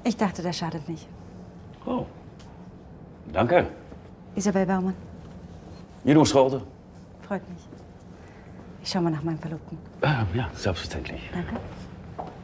Ich dachte, der schadet nicht. Oh. Danke. Isabel Baumann. Guido Schraude. Freut mich. Ich schau mal nach meinem Verlobten. Ja, selbstverständlich. Danke.